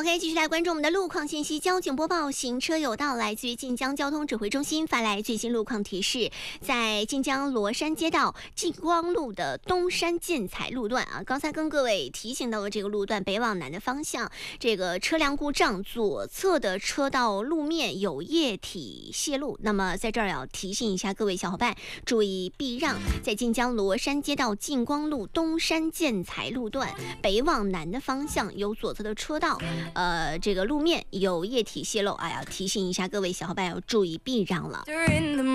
OK， 继续来关注我们的路况信息。交警播报，行车有道，来自于晋江交通指挥中心发来最新路况提示，在晋江罗山街道晋光路的东山建材路段啊，刚才跟各位提醒到了这个路段北往南的方向，这个车辆故障，左侧的车道路面有液体泄露。那么在这儿要提醒一下各位小伙伴，注意避让，在晋江罗山街道晋光路东山建材路段北往南的方向有左侧的车道。这个路面有液体泄漏，哎呀，提醒一下各位小伙伴要注意避让了。